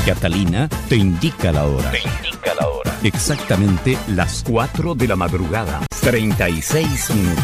Catalina te indica la hora. Exactamente las 4 de la madrugada, 36 minutos.